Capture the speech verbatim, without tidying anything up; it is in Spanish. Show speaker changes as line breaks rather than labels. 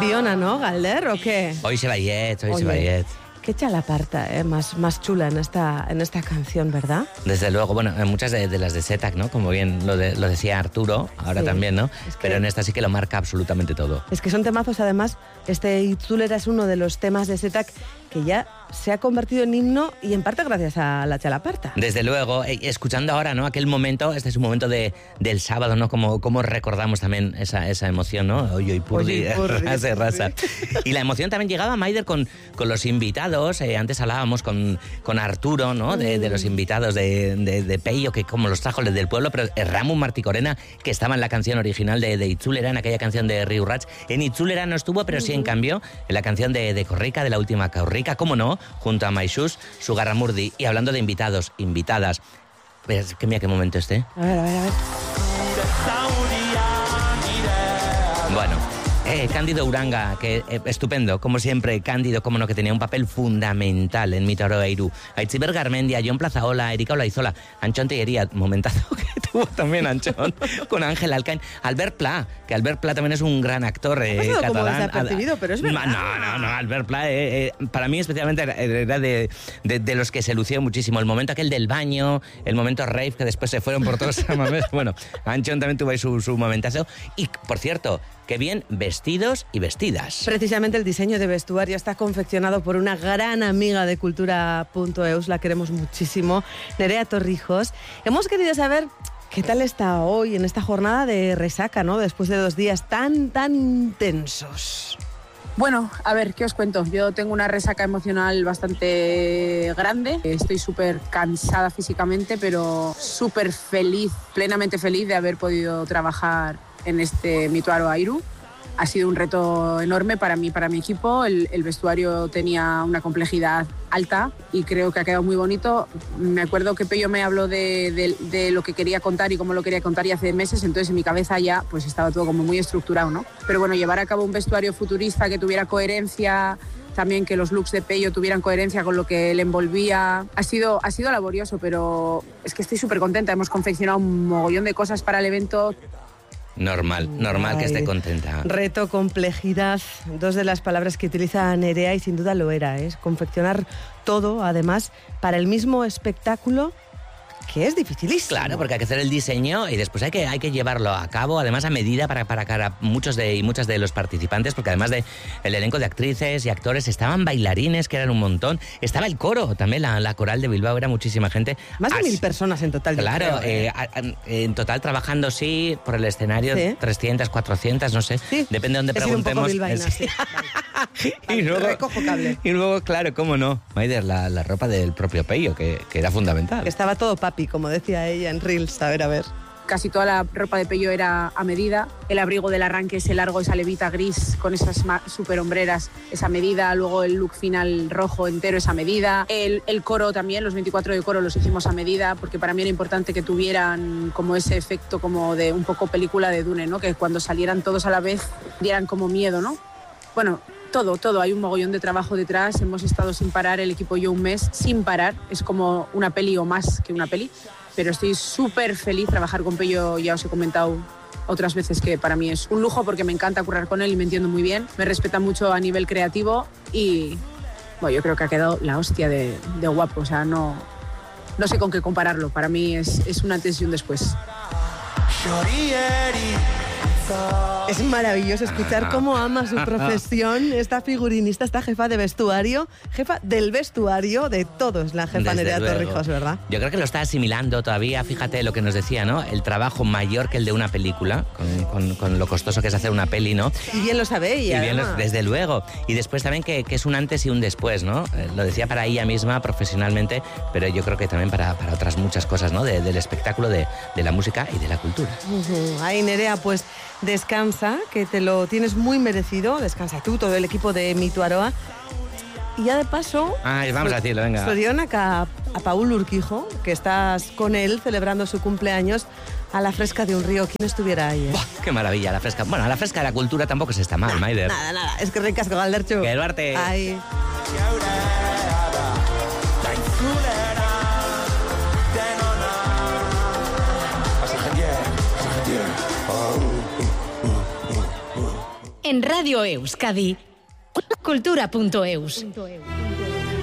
Biona, ¿no, Galder, o qué?
Hoy se baiet, hoy Oye, se baiet.
Qué chalaparta, ¿eh? Más, más chula en esta, en esta canción, ¿verdad?
Desde luego, bueno, en muchas de, de las de Setac, ¿no? Como bien lo, de, lo decía Arturo, ahora sí, también, ¿no? Es que, pero en esta sí que lo marca absolutamente todo.
Es que son temazos, además, este Itzulera es uno de los temas de Setac que ya se ha convertido en himno y en parte gracias a la chalaparta.
Desde luego, escuchando ahora, ¿no? Aquel momento, este es un momento de, del sábado, ¿no? Como, como recordamos también esa, esa emoción, ¿no? Oye, y purri, rasa, rasa. Y la emoción también llegaba, Maider, con, con los invitados. Eh, antes hablábamos con, con Arturo, ¿no? De, de los invitados de, de, de Peyo, que como los trajo del pueblo, pero Ramón Marticorena, que estaba en la canción original de, de Itzulera, en aquella canción de Riu Rats. En Itzulera no estuvo, pero sí, en cambio, en la canción de, de Corrica, de la última Corrica, cómo no, junto a Maixús, Sugarramurdi. Y hablando de invitados, invitadas, pues, que mira qué momento este.
A ver, a ver, a ver.
Bueno, eh, Cándido Uranga, que eh, estupendo, como siempre, Cándido, como no, que tenía un papel fundamental en Mito Aroeiru. Aitziber Garmendia, John Plazaola, Erika Olaizola, Anchón Tellería, momentazo que tuvo también Anchón, con Ángel Alcaín, Albert Pla, que Albert Pla también es un gran actor eh,
ha
catalán.
Como desapercibido, pero es verdad.
No, no, no, Albert Pla, eh, eh, para mí especialmente era, era de, de, de los que se lució muchísimo. El momento aquel del baño, el momento rave, que después se fueron por todos. Bueno, Anchón también tuvo ahí su, su momentazo. Y, por cierto, qué bien vestidos y vestidas.
Precisamente el diseño de vestuario está confeccionado por una gran amiga de cultura punto eus, la queremos muchísimo, Nerea Torrijos. Hemos querido saber qué tal está hoy en esta jornada de resaca, ¿no? Después de dos días tan, tan intensos.
Bueno, a ver, ¿qué os cuento? Yo tengo una resaca emocional bastante grande. Estoy súper cansada físicamente, pero súper feliz, plenamente feliz de haber podido trabajar en este Mito Aroeiru. Ha sido un reto enorme para mí, para mi equipo. El, el vestuario tenía una complejidad alta y creo que ha quedado muy bonito. Me acuerdo que Peyo me habló de, de, de lo que quería contar y cómo lo quería contar ya hace meses, entonces en mi cabeza ya pues estaba todo como muy estructurado, ¿no? Pero bueno, llevar a cabo un vestuario futurista que tuviera coherencia, también que los looks de Peyo tuvieran coherencia con lo que le envolvía, ha sido, ha sido laborioso, pero es que estoy súper contenta. Hemos confeccionado un mogollón de cosas para el evento.
Normal, normal. Ay, que esté contenta.
Reto, complejidad, dos de las palabras que utiliza Nerea y sin duda lo era, ¿eh? Confeccionar todo, además, para el mismo espectáculo, que es dificilísimo.
Claro, porque hay que hacer el diseño y después hay que, hay que llevarlo a cabo, además a medida para, para cara muchos de, y muchas de los participantes, porque además del de elenco de actrices y actores estaban bailarines, que eran un montón, estaba el coro, también la, la coral de Bilbao, era muchísima gente.
Más de
As,
mil personas en total.
Claro,
creo, ¿eh?
eh, a, a, en total trabajando, sí, por el escenario, ¿sí? trescientas, cuatrocientas, no sé, sí. Depende de dónde
He
preguntemos.
Sido un poco bilbaína, sí.
y, luego,
recojo cable.
y luego, claro, cómo no, Maider, la, la ropa del propio Peyo, que, que era fundamental.
Que estaba todo papi, como decía ella en Reels, a ver, a ver.
Casi toda la ropa de Peyo era a medida. El abrigo del arranque, ese largo, esa levita gris con esas súper hombreras, esa medida. Luego el look final rojo entero, esa medida. El, el coro también, los veinticuatro de coro los hicimos a medida, porque para mí era importante que tuvieran como ese efecto como de un poco película de Dune, ¿no? Que cuando salieran todos a la vez dieran como miedo, ¿no? Bueno, todo, todo. Hay un mogollón de trabajo detrás. Hemos estado sin parar, el equipo y yo un mes, sin parar. Es como una peli o más que una peli. Pero estoy súper feliz trabajar con Peyo, ya os he comentado otras veces que para mí es un lujo porque me encanta currar con él y me entiendo muy bien, me respeta mucho a nivel creativo y bueno, yo creo que ha quedado la hostia de, de guapo, o sea, no, no sé con qué compararlo, para mí es, es un antes y un después.
Es maravilloso escuchar cómo ama su profesión esta figurinista, esta jefa de vestuario, jefa del vestuario de todos, la jefa Nerea Torrijos, ¿verdad?
Yo creo que lo está asimilando todavía, fíjate lo que nos decía, ¿no? El trabajo mayor que el de una película, con, con, con lo costoso que es hacer una peli, ¿no?
Y bien lo sabe ella.
Y bien lo, desde luego. Y después también que, que es un antes y un después, ¿no? Eh, lo decía para ella misma profesionalmente, pero yo creo que también para, para otras muchas cosas, ¿no? De, del espectáculo, de, de la música y de la cultura.
Uh-huh. Ahí, Nerea, pues descansa, que te lo tienes muy merecido. Descansa tú, todo el equipo de Mito Aroa. Y ya de paso...
Ay, vamos a decirlo, venga.
Zorionak a, a Paul Urquijo, que estás con él celebrando su cumpleaños a la fresca de un río. ¿Quién estuviera ahí? Eh?
Buah, ¡qué maravilla! La fresca. Bueno, a la fresca de la cultura tampoco se está mal,
nada,
Maider.
Nada, nada. Es que ricasco, Galderchu.
Que Duarte.
Ay.
en Radio Euskadi. Cultura punto eus.